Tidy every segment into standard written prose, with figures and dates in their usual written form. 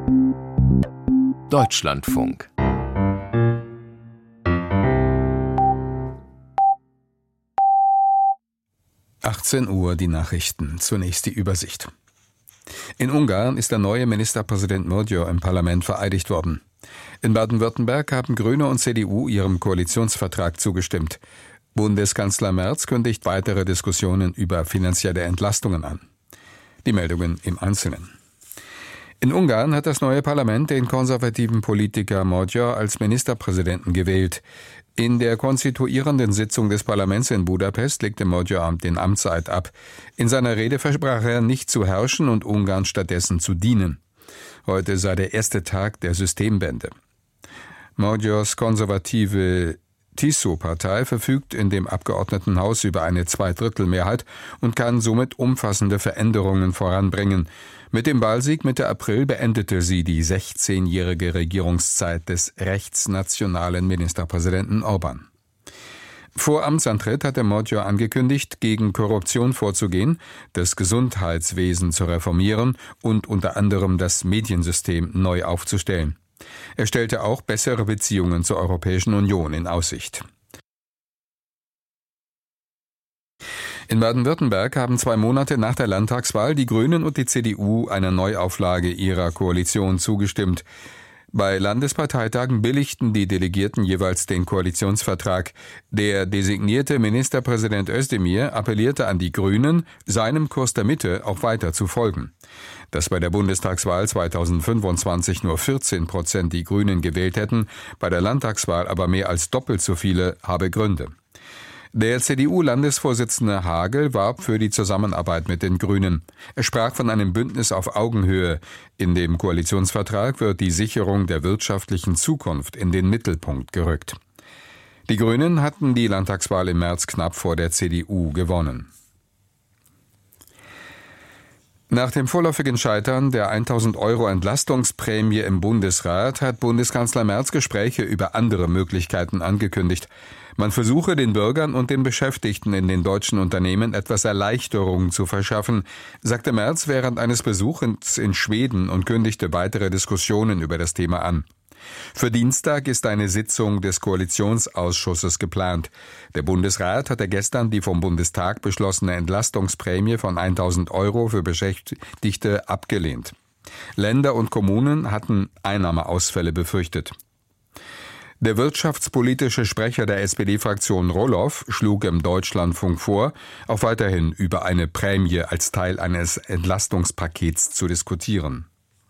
Deutschlandfunk. Uhr die Nachrichten. Zunächst die Übersicht. In Ungarn ist der neue Ministerpräsident Magyar im Parlament vereidigt worden. In Baden-Württemberg haben Grüne und CDU ihrem Koalitionsvertrag zugestimmt. Bundeskanzler Merz kündigt weitere Diskussionen über finanzielle Entlastungen an. Die Meldungen im Einzelnen. In Ungarn hat das neue Parlament den konservativen Politiker Magyar als Ministerpräsidenten gewählt. In der konstituierenden Sitzung des Parlaments in Budapest legte Magyar den Amtseid ab. In seiner Rede versprach er, nicht zu herrschen und Ungarn stattdessen zu dienen. Heute sei der erste Tag der Systemwende. Magyars konservative TISZO-Partei verfügt in dem Abgeordnetenhaus über eine Zweidrittelmehrheit und kann somit umfassende Veränderungen voranbringen. Mit dem Wahlsieg Mitte April beendete sie die 16-jährige Regierungszeit des rechtsnationalen Ministerpräsidenten Orbán. Vor Amtsantritt hatte Magyar angekündigt, gegen Korruption vorzugehen, das Gesundheitswesen zu reformieren und unter anderem das Mediensystem neu aufzustellen. Er stellte auch bessere Beziehungen zur Europäischen Union in Aussicht. In Baden-Württemberg haben 2 Monate nach der Landtagswahl die Grünen und die CDU einer Neuauflage ihrer Koalition zugestimmt. Bei Landesparteitagen billigten die Delegierten jeweils den Koalitionsvertrag. Der designierte Ministerpräsident Özdemir appellierte an die Grünen, seinem Kurs der Mitte auch weiter zu folgen. Dass bei der Bundestagswahl 2025 nur 14% die Grünen gewählt hätten, bei der Landtagswahl aber mehr als doppelt so viele, habe Gründe. Der CDU-Landesvorsitzende Hagel warb für die Zusammenarbeit mit den Grünen. Er sprach von einem Bündnis auf Augenhöhe. In dem Koalitionsvertrag wird die Sicherung der wirtschaftlichen Zukunft in den Mittelpunkt gerückt. Die Grünen hatten die Landtagswahl im März knapp vor der CDU gewonnen. Nach dem vorläufigen Scheitern der 1.000 € Entlastungsprämie im Bundesrat hat Bundeskanzler Merz Gespräche über andere Möglichkeiten angekündigt. Man versuche, den Bürgern und den Beschäftigten in den deutschen Unternehmen etwas Erleichterung zu verschaffen, sagte Merz während eines Besuches in Schweden und kündigte weitere Diskussionen über das Thema an. Für Dienstag ist eine Sitzung des Koalitionsausschusses geplant. Der Bundesrat hatte gestern die vom Bundestag beschlossene Entlastungsprämie von 1.000 € für Beschäftigte abgelehnt. Länder und Kommunen hatten Einnahmeausfälle befürchtet. Der wirtschaftspolitische Sprecher der SPD-Fraktion Roloff schlug im Deutschlandfunk vor, auch weiterhin über eine Prämie als Teil eines Entlastungspakets zu diskutieren.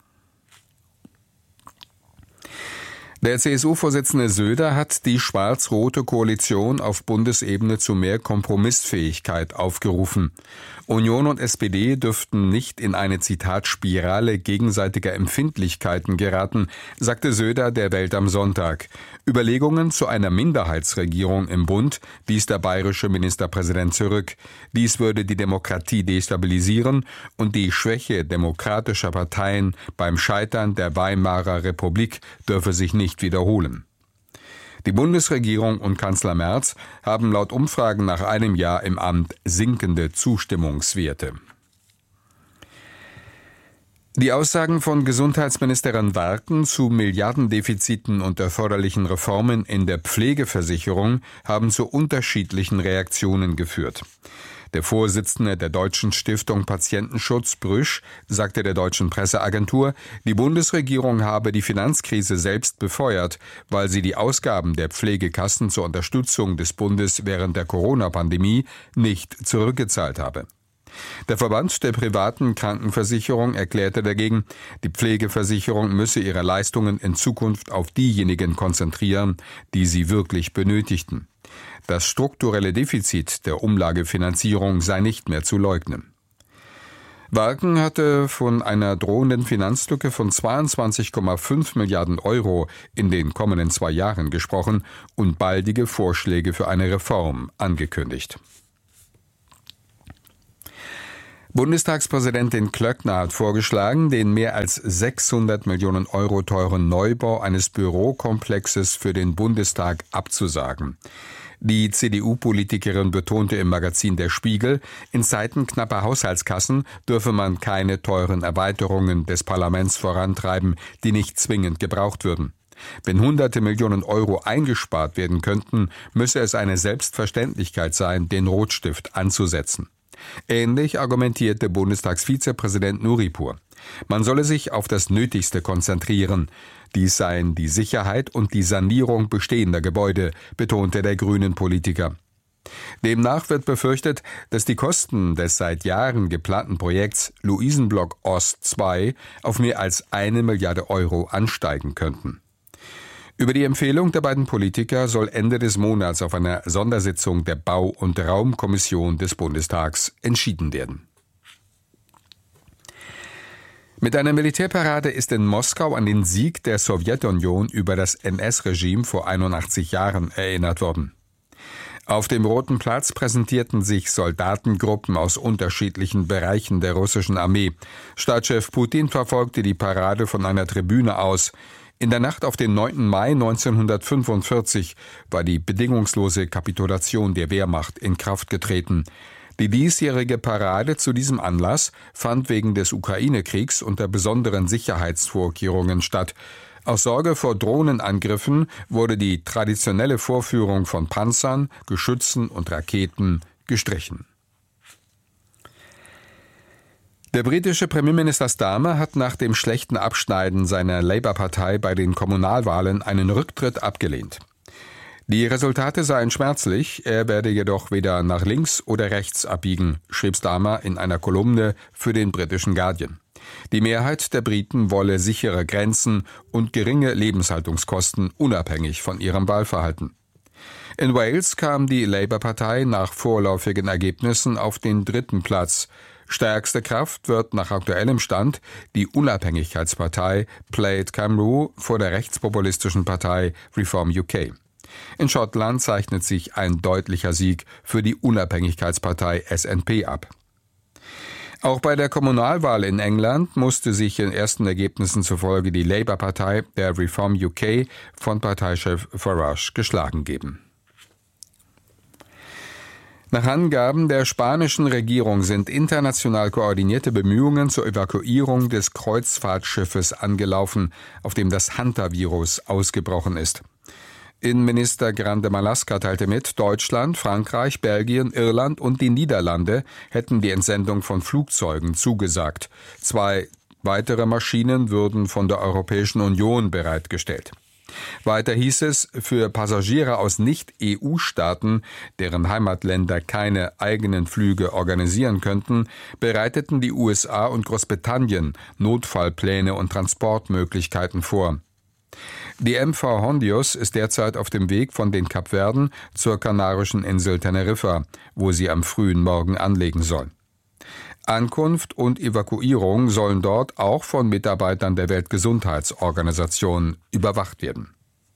Der CSU-Vorsitzende Söder hat die schwarz-rote Koalition auf Bundesebene zu mehr Kompromissfähigkeit aufgerufen. Union und SPD dürften nicht in eine, Zitat, Spirale gegenseitiger Empfindlichkeiten geraten, sagte Söder der Welt am Sonntag. Überlegungen zu einer Minderheitsregierung im Bund wies der bayerische Ministerpräsident zurück. Dies würde die Demokratie destabilisieren und die Schwäche demokratischer Parteien beim Scheitern der Weimarer Republik dürfe sich nicht wiederholen. Die Bundesregierung und Kanzler Merz haben laut Umfragen nach einem Jahr im Amt sinkende Zustimmungswerte. Die Aussagen von Gesundheitsministerin Warken zu Milliardendefiziten und erforderlichen Reformen in der Pflegeversicherung haben zu unterschiedlichen Reaktionen geführt. Der Vorsitzende der Deutschen Stiftung Patientenschutz, Brüsch, sagte der deutschen Presseagentur, die Bundesregierung habe die Finanzkrise selbst befeuert, weil sie die Ausgaben der Pflegekassen zur Unterstützung des Bundes während der Corona-Pandemie nicht zurückgezahlt habe. Der Verband der privaten Krankenversicherung erklärte dagegen, die Pflegeversicherung müsse ihre Leistungen in Zukunft auf diejenigen konzentrieren, die sie wirklich benötigten. Das strukturelle Defizit der Umlagefinanzierung sei nicht mehr zu leugnen. Warken hatte von einer drohenden Finanzlücke von 22,5 Milliarden € in den kommenden 2 Jahren gesprochen und baldige Vorschläge für eine Reform angekündigt. Bundestagspräsidentin Klöckner hat vorgeschlagen, den mehr als 600 Millionen € teuren Neubau eines Bürokomplexes für den Bundestag abzusagen. Die CDU-Politikerin betonte im Magazin Der Spiegel, in Zeiten knapper Haushaltskassen dürfe man keine teuren Erweiterungen des Parlaments vorantreiben, die nicht zwingend gebraucht würden. Wenn Hunderte Millionen Euro eingespart werden könnten, müsse es eine Selbstverständlichkeit sein, den Rotstift anzusetzen. Ähnlich argumentierte Bundestagsvizepräsident Nuripur. Man solle sich auf das Nötigste konzentrieren. Dies seien die Sicherheit und die Sanierung bestehender Gebäude, betonte der Grünen-Politiker. Demnach wird befürchtet, dass die Kosten des seit Jahren geplanten Projekts Luisenblock Ost 2 auf mehr als 1 Milliarde Euro ansteigen könnten. Über die Empfehlung der beiden Politiker soll Ende des Monats auf einer Sondersitzung der Bau- und Raumkommission des Bundestags entschieden werden. Mit einer Militärparade ist in Moskau an den Sieg der Sowjetunion über das NS-Regime vor 81 Jahren erinnert worden. Auf dem Roten Platz präsentierten sich Soldatengruppen aus unterschiedlichen Bereichen der russischen Armee. Staatschef Putin verfolgte die Parade von einer Tribüne aus. In der Nacht auf den 9. Mai 1945 war die bedingungslose Kapitulation der Wehrmacht in Kraft getreten. Die diesjährige Parade zu diesem Anlass fand wegen des Ukraine-Kriegs unter besonderen Sicherheitsvorkehrungen statt. Aus Sorge vor Drohnenangriffen wurde die traditionelle Vorführung von Panzern, Geschützen und Raketen gestrichen. Der britische Premierminister Starmer hat nach dem schlechten Abschneiden seiner Labour-Partei bei den Kommunalwahlen einen Rücktritt abgelehnt. Die Resultate seien schmerzlich, er werde jedoch weder nach links oder rechts abbiegen, schrieb Starmer in einer Kolumne für den britischen Guardian. Die Mehrheit der Briten wolle sichere Grenzen und geringe Lebenshaltungskosten unabhängig von ihrem Wahlverhalten. In Wales kam die Labour-Partei nach vorläufigen Ergebnissen auf den 3. Platz. Stärkste Kraft wird nach aktuellem Stand die Unabhängigkeitspartei Plaid Cymru vor der rechtspopulistischen Partei Reform UK. In Schottland zeichnet sich ein deutlicher Sieg für die Unabhängigkeitspartei SNP ab. Auch bei der Kommunalwahl in England musste sich in ersten Ergebnissen zufolge die Labour-Partei der Reform UK von Parteichef Farage geschlagen geben. Nach Angaben der spanischen Regierung sind international koordinierte Bemühungen zur Evakuierung des Kreuzfahrtschiffes angelaufen, auf dem das Hantavirus ausgebrochen ist. Innenminister Grande Marlaska teilte mit, Deutschland, Frankreich, Belgien, Irland und die Niederlande hätten die Entsendung von Flugzeugen zugesagt. 2 weitere Maschinen würden von der Europäischen Union bereitgestellt. Weiter hieß es, für Passagiere aus Nicht-EU-Staaten, deren Heimatländer keine eigenen Flüge organisieren könnten, bereiteten die USA und Großbritannien Notfallpläne und Transportmöglichkeiten vor. Die MV Hondius ist derzeit auf dem Weg von den Kapverden zur kanarischen Insel Teneriffa, wo sie am frühen Morgen anlegen soll. Ankunft und Evakuierung sollen dort auch von Mitarbeitern der Weltgesundheitsorganisation überwacht werden.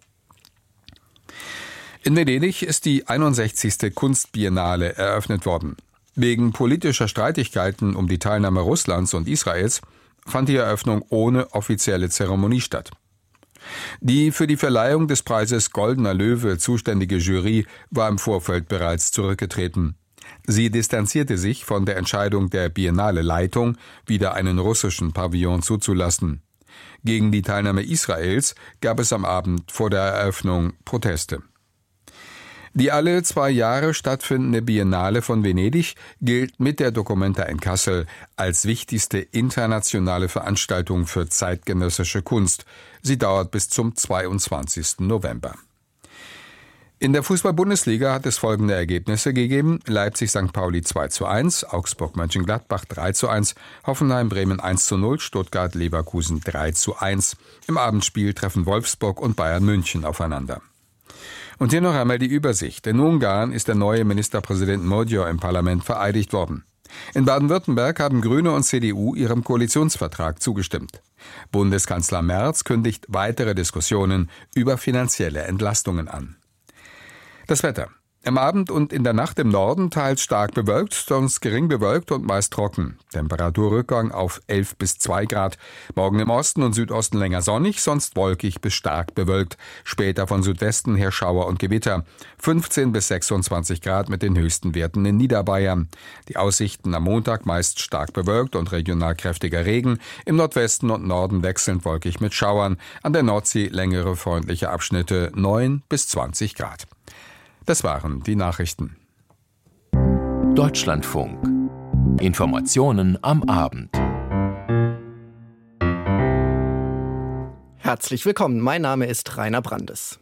In Venedig ist die 61. Kunstbiennale eröffnet worden. Wegen politischer Streitigkeiten um die Teilnahme Russlands und Israels fand die Eröffnung ohne offizielle Zeremonie statt. Die für die Verleihung des Preises Goldener Löwe zuständige Jury war im Vorfeld bereits zurückgetreten. Sie distanzierte sich von der Entscheidung der Biennale-Leitung, wieder einen russischen Pavillon zuzulassen. Gegen die Teilnahme Israels gab es am Abend vor der Eröffnung Proteste. Die alle 2 Jahre stattfindende Biennale von Venedig gilt mit der Documenta in Kassel als wichtigste internationale Veranstaltung für zeitgenössische Kunst. Sie dauert bis zum 22. November. In der Fußball-Bundesliga hat es folgende Ergebnisse gegeben: Leipzig-St. Pauli 2:1, Augsburg-Mönchengladbach 3:1, Hoffenheim-Bremen 1:0, Stuttgart-Leverkusen 3:1. Im Abendspiel treffen Wolfsburg und Bayern München aufeinander. Und hier noch einmal die Übersicht. In Ungarn ist der neue Ministerpräsident Magyar im Parlament vereidigt worden. In Baden-Württemberg haben Grüne und CDU ihrem Koalitionsvertrag zugestimmt. Bundeskanzler Merz kündigt weitere Diskussionen über finanzielle Entlastungen an. Das Wetter. Am Abend und in der Nacht im Norden teils stark bewölkt, sonst gering bewölkt und meist trocken. Temperaturrückgang auf 11 bis 2 Grad. Morgen im Osten und Südosten länger sonnig, sonst wolkig bis stark bewölkt. Später von Südwesten her Schauer und Gewitter. 15 bis 26 Grad mit den höchsten Werten in Niederbayern. Die Aussichten am Montag meist stark bewölkt und regional kräftiger Regen. Im Nordwesten und Norden wechselnd wolkig mit Schauern. An der Nordsee längere freundliche Abschnitte 9 bis 20 Grad. Das waren die Nachrichten. Deutschlandfunk. Informationen am Abend. Herzlich willkommen, mein Name ist Rainer Brandes.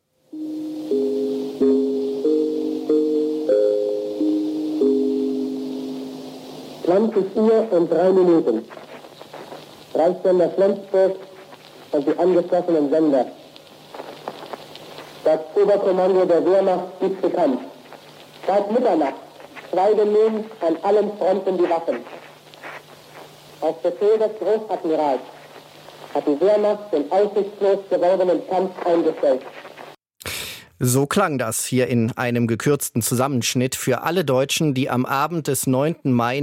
Uhr und 3 Minuten. Reichssender Flensburg und die angeschlossenen Sender. Das Oberkommando der Wehrmacht gibt bekannt. Seit Mitternacht schweigen nun an allen Fronten die Waffen. Auf Befehl des Großadmirals hat die Wehrmacht den aussichtslos gewordenen Kampf eingestellt. So klang das hier in einem gekürzten Zusammenschnitt für alle Deutschen, die am Abend des 9. Mai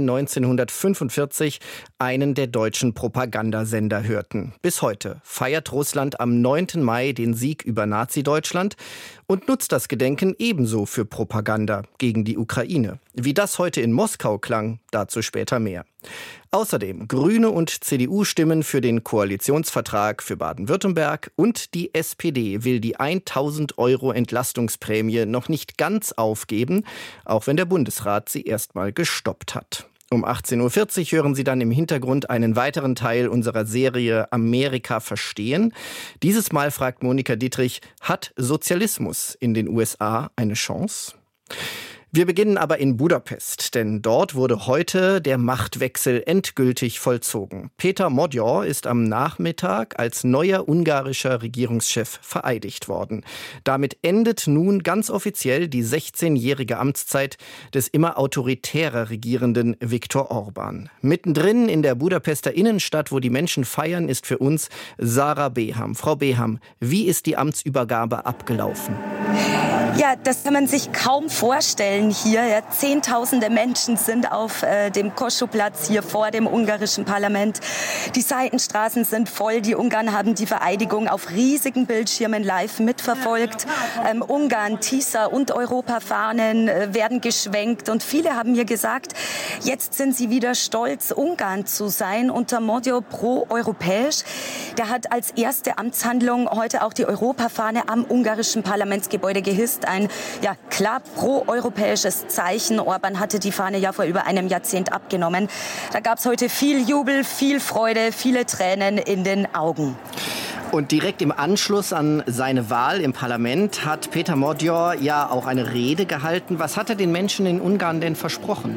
1945 einen der deutschen Propagandasender hörten. Bis heute feiert Russland am 9. Mai den Sieg über Nazi-Deutschland und nutzt das Gedenken ebenso für Propaganda gegen die Ukraine. Wie das heute in Moskau klang, dazu später mehr. Außerdem Grüne und CDU stimmen für den Koalitionsvertrag für Baden-Württemberg und die SPD will die 1.000 € Entlastungsprämie noch nicht ganz aufgeben, auch wenn der Bundesrat sie erstmal gestoppt hat. Um 18.40 Uhr hören Sie dann im Hintergrund einen weiteren Teil unserer Serie Amerika verstehen. Dieses Mal fragt Monika Dietrich, hat Sozialismus in den USA eine Chance? Wir beginnen aber in Budapest, denn dort wurde heute der Machtwechsel endgültig vollzogen. Péter Magyar ist am Nachmittag als neuer ungarischer Regierungschef vereidigt worden. Damit endet nun ganz offiziell die 16-jährige Amtszeit des immer autoritärer regierenden Viktor Orbán. Mittendrin in der Budapester Innenstadt, wo die Menschen feiern, ist für uns Sarah Beham. Frau Beham, wie ist die Amtsübergabe abgelaufen? Ja, das kann man sich kaum vorstellen hier. Ja, Zehntausende Menschen sind auf dem Kossuth-Platz hier vor dem ungarischen Parlament. Die Seitenstraßen sind voll. Die Ungarn haben die Vereidigung auf riesigen Bildschirmen live mitverfolgt. Ungarn, Tisza und Europafahnen werden geschwenkt. Und viele haben mir gesagt, jetzt sind sie wieder stolz, Ungarn zu sein unter Magyar pro-europäisch. Der hat als erste Amtshandlung heute auch die Europafahne am ungarischen Parlamentsgebäude gehisst. Ein klar pro-europäisches Zeichen. Orbán hatte die Fahne ja vor über einem Jahrzehnt abgenommen. Da gab es heute viel Jubel, viel Freude, viele Tränen in den Augen. Und direkt im Anschluss an seine Wahl im Parlament hat Péter Magyar ja auch eine Rede gehalten. Was hat er den Menschen in Ungarn denn versprochen?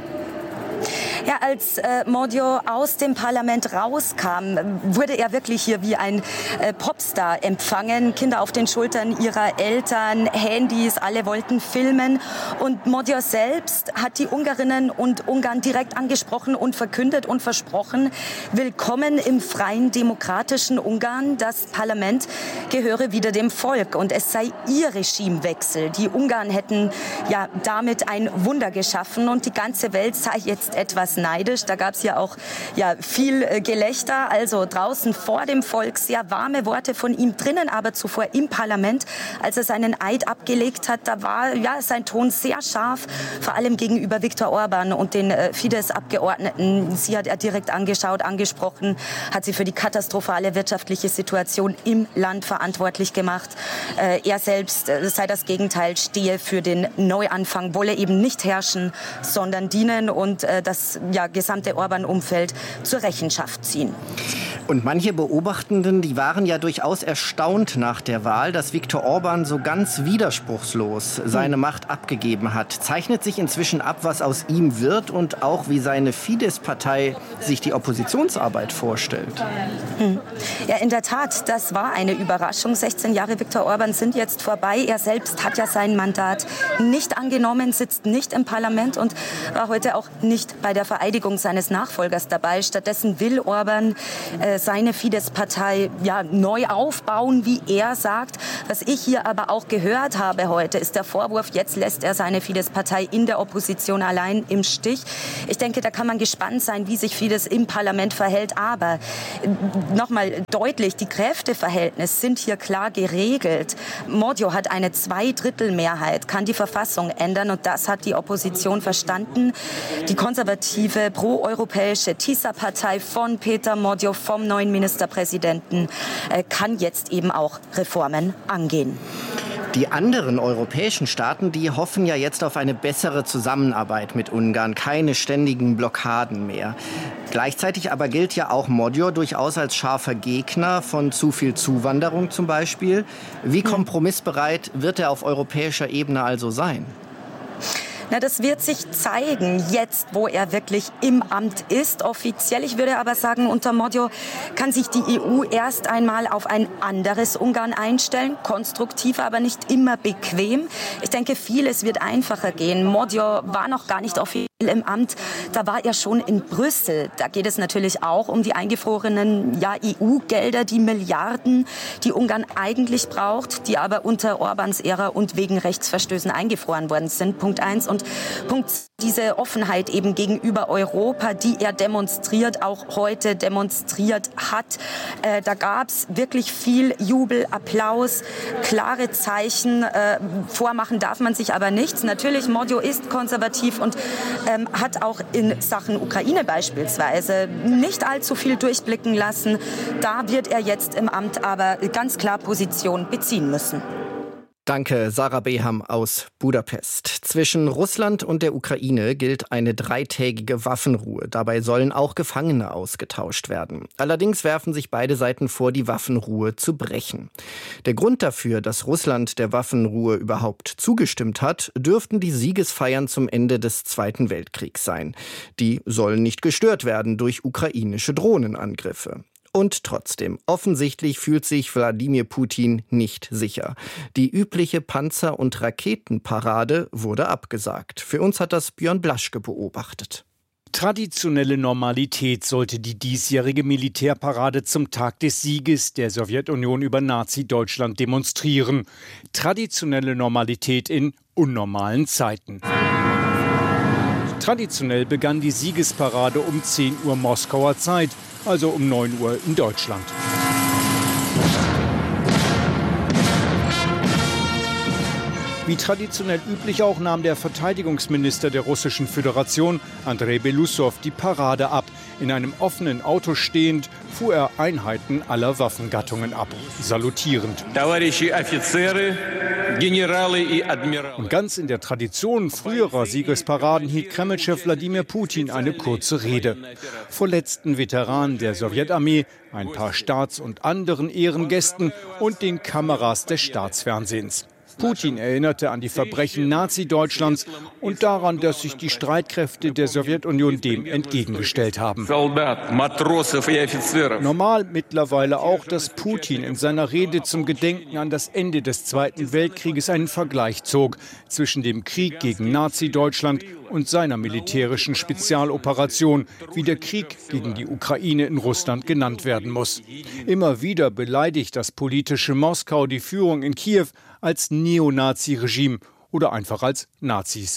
Ja, als Magyar aus dem Parlament rauskam, wurde er wirklich hier wie ein Popstar empfangen. Kinder auf den Schultern ihrer Eltern, Handys, alle wollten filmen. Und Magyar selbst hat die Ungarinnen und Ungarn direkt angesprochen und verkündet und versprochen, willkommen im freien, demokratischen Ungarn. Das Parlament gehöre wieder dem Volk und es sei ihr Regimewechsel. Die Ungarn hätten ja damit ein Wunder geschaffen und die ganze Welt sei jetzt etwas neidisch. Da gab es ja auch viel Gelächter, also draußen vor dem Volk sehr warme Worte von ihm, drinnen aber zuvor im Parlament, als er seinen Eid abgelegt hat, da war sein Ton sehr scharf, vor allem gegenüber Viktor Orbán und den Fidesz-Abgeordneten. Sie hat er direkt angesprochen, hat sie für die katastrophale wirtschaftliche Situation im Land verantwortlich gemacht. Er selbst sei das Gegenteil, stehe für den Neuanfang, wolle eben nicht herrschen, sondern dienen und das gesamte Orbán-Umfeld zur Rechenschaft ziehen. Und manche Beobachtenden, die waren ja durchaus erstaunt nach der Wahl, dass Viktor Orbán so ganz widerspruchslos seine Macht abgegeben hat. Zeichnet sich inzwischen ab, was aus ihm wird und auch wie seine Fidesz-Partei sich die Oppositionsarbeit vorstellt. Ja, in der Tat, das war eine Überraschung. 16 Jahre Viktor Orbán sind jetzt vorbei. Er selbst hat ja sein Mandat nicht angenommen, sitzt nicht im Parlament und war heute auch nicht bei der Vereidigung seines Nachfolgers dabei. Stattdessen will Orbán seine Fidesz-Partei neu aufbauen, wie er sagt. Was ich hier aber auch gehört habe heute, ist der Vorwurf, jetzt lässt er seine Fidesz-Partei in der Opposition allein im Stich. Ich denke, da kann man gespannt sein, wie sich Fidesz im Parlament verhält. Aber nochmal deutlich, die Kräfteverhältnisse sind hier klar geregelt. Mordio hat eine Zweidrittelmehrheit, kann die Verfassung ändern und das hat die Opposition verstanden. Die konservative, proeuropäische TISA-Partei von Peter Mordio, vom neuen Ministerpräsidenten, kann jetzt eben auch Reformen angehen. Die anderen europäischen Staaten, die hoffen ja jetzt auf eine bessere Zusammenarbeit mit Ungarn, keine ständigen Blockaden mehr. Gleichzeitig aber gilt ja auch Mordio durchaus als scharfer Gegner von zu viel Zuwanderung zum Beispiel. Wie kompromissbereit wird er auf europäischer Ebene also sein? Na, das wird sich zeigen, jetzt, wo er wirklich im Amt ist, offiziell. Ich würde aber sagen, unter Mordio kann sich die EU erst einmal auf ein anderes Ungarn einstellen. Konstruktiv, aber nicht immer bequem. Ich denke, vieles wird einfacher gehen. Mordio war noch gar nicht offiziell im Amt. Da war er schon in Brüssel. Da geht es natürlich auch um die eingefrorenen EU-Gelder, die Milliarden, die Ungarn eigentlich braucht, die aber unter Orbáns Ära und wegen Rechtsverstößen eingefroren worden sind. Punkt 1. Und Punkt, diese Offenheit eben gegenüber Europa, die er demonstriert, auch heute demonstriert hat. Da gab es wirklich viel Jubel, Applaus, klare Zeichen. Vormachen darf man sich aber nichts. Natürlich, Mordio ist konservativ und hat auch in Sachen Ukraine beispielsweise nicht allzu viel durchblicken lassen. Da wird er jetzt im Amt aber ganz klar Position beziehen müssen. Danke, Sarah Beham aus Budapest. Zwischen Russland und der Ukraine gilt eine 3-tägige Waffenruhe. Dabei sollen auch Gefangene ausgetauscht werden. Allerdings werfen sich beide Seiten vor, die Waffenruhe zu brechen. Der Grund dafür, dass Russland der Waffenruhe überhaupt zugestimmt hat, dürften die Siegesfeiern zum Ende des Zweiten Weltkriegs sein. Die sollen nicht gestört werden durch ukrainische Drohnenangriffe. Und trotzdem, offensichtlich fühlt sich Wladimir Putin nicht sicher. Die übliche Panzer- und Raketenparade wurde abgesagt. Für uns hat das Björn Blaschke beobachtet. Traditionelle Normalität sollte die diesjährige Militärparade zum Tag des Sieges der Sowjetunion über Nazi-Deutschland demonstrieren. Traditionelle Normalität in unnormalen Zeiten. Traditionell begann die Siegesparade um 10 Uhr Moskauer Zeit, also um 9 Uhr in Deutschland. Wie traditionell üblich auch nahm der Verteidigungsminister der Russischen Föderation, Andrei Beloussow, die Parade ab. In einem offenen Auto stehend fuhr er Einheiten aller Waffengattungen ab, salutierend. Und ganz in der Tradition früherer Siegesparaden hielt Kremlchef Wladimir Putin eine kurze Rede. Vor letzten Veteranen der Sowjetarmee, ein paar Staats- und anderen Ehrengästen und den Kameras des Staatsfernsehens. Putin erinnerte an die Verbrechen Nazi-Deutschlands und daran, dass sich die Streitkräfte der Sowjetunion dem entgegengestellt haben. Normal mittlerweile auch, dass Putin in seiner Rede zum Gedenken an das Ende des Zweiten Weltkrieges einen Vergleich zog zwischen dem Krieg gegen Nazi-Deutschland und seiner militärischen Spezialoperation, wie der Krieg gegen die Ukraine in Russland genannt werden muss. Immer wieder beleidigt das politische Moskau die Führung in Kiew als Neonazi-Regime oder einfach als Nazis.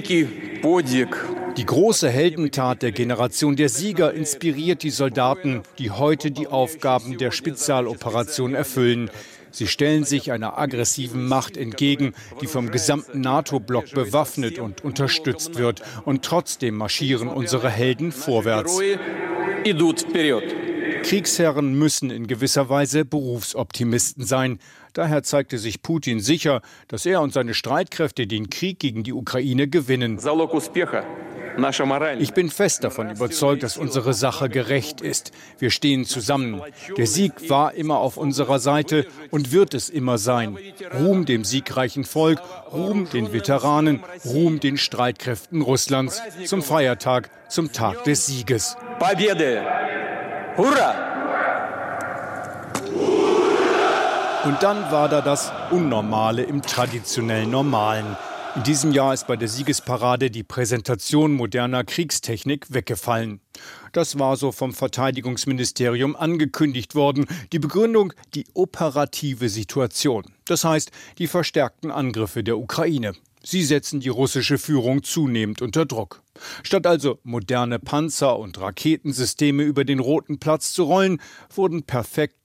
Die große Heldentat der Generation der Sieger inspiriert die Soldaten, die heute die Aufgaben der Spezialoperation erfüllen. Sie stellen sich einer aggressiven Macht entgegen, die vom gesamten NATO-Block bewaffnet und unterstützt wird. Und trotzdem marschieren unsere Helden vorwärts. Kriegsherren müssen in gewisser Weise Berufsoptimisten sein. Daher zeigte sich Putin sicher, dass er und seine Streitkräfte den Krieg gegen die Ukraine gewinnen. Ich bin fest davon überzeugt, dass unsere Sache gerecht ist. Wir stehen zusammen. Der Sieg war immer auf unserer Seite und wird es immer sein. Ruhm dem siegreichen Volk, Ruhm den Veteranen, Ruhm den Streitkräften Russlands zum Feiertag, zum Tag des Sieges. Hurra! Und dann war da das Unnormale im traditionell Normalen. In diesem Jahr ist bei der Siegesparade die Präsentation moderner Kriegstechnik weggefallen. Das war so vom Verteidigungsministerium angekündigt worden. Die Begründung: die operative Situation. Das heißt, die verstärkten Angriffe der Ukraine. Sie setzen die russische Führung zunehmend unter Druck. Statt also moderne Panzer und Raketensysteme über den Roten Platz zu rollen, wurden perfekt